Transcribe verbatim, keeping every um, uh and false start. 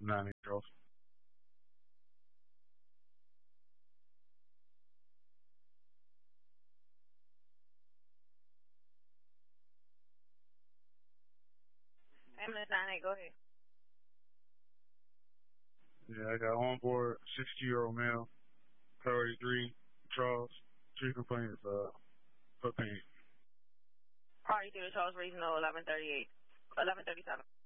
nine eight Charles. Ambulance nine eight, go ahead. Yeah, I got on board sixty-year-old male, priority three, Charles, three complaints, uh, foot pain. Priority three, Charles Reasonable, eleven thirty-eight, eleven thirty-seven.